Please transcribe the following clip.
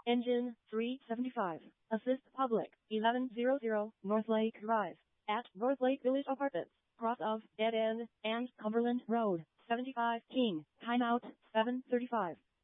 Engine 375. Assist public 1100 Northlake Drive at Northlake Village Apartments, cross of Dead End and Cumberland Road, 75 King. Timeout 7:35.